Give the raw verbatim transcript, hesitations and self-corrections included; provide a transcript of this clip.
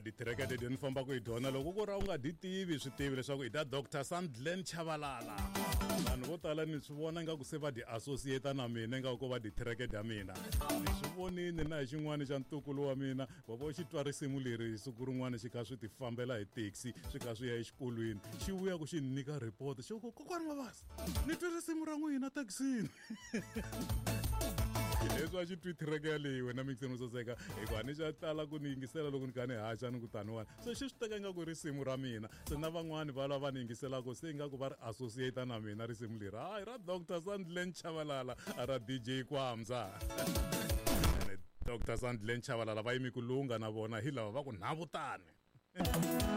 ditereke leti ni famba ku hi dyona loko ku ra u nga di tivi swi tivi leswaku i ta Doctor Sandlen Chabalala vanhu vo tala ni swi vona nga ku se va di associate na mina nga ku va ditereke ya mina ni swi vonini na hi xin'wana xa ntukulu wa mina wa vo xi twa risimu leri siku rin'wana xi kha swi ti fambela hi taxi swi kha swi ya exikolweni xi vuya ku xi nyika report xi ku kokwani Mabasa ni twi risimu ra n'wina taxini leswi a xi twi thireke yaleyi wena mixeni wo saseka hikuva ni xa tala ku ni yingisela loko ni kha ni haxa ni kutaniwani so xi swi teka nga ku risimu ra mina se na van'wani va lava va ni yingiselaka se nga ku va ri associate na mina risimu leri hayi ra Doctor Sandlen Chabalala a ra D J Kwamza Doctor Sandlen Chabalala va yimi ku lunga na vona hi lava va ku nhavutane